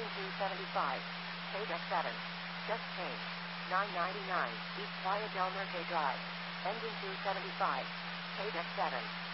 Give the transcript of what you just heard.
engine 275, paid X7, just change, $9.99, East Playa del Norte Drive, engine 275, paid X7.